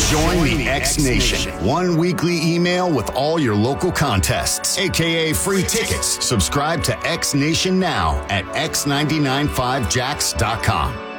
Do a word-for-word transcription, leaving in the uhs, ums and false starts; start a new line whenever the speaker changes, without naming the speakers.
Join the X Nation. One weekly email with all your local contests, aka free tickets. Subscribe to X Nation now at x nine nine five jacks dot com.